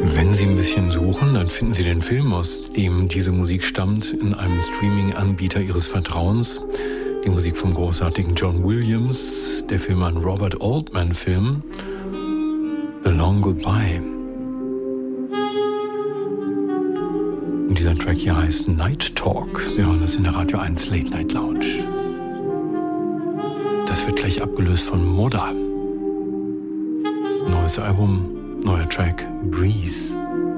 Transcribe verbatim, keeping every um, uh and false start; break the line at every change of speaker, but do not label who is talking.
Wenn Sie ein bisschen suchen, dann finden Sie den Film, aus dem diese Musik stammt, in einem Streaming-Anbieter Ihres Vertrauens. Die Musik vom großartigen John Williams, der Film ein Robert Altman-Film, The Long Goodbye. Und dieser Track hier heißt Night Talk. Sie hören das in der Radio eins Late Night Lounge. Das wird gleich abgelöst von Moda. Neues Album, neuer Track, Breeze.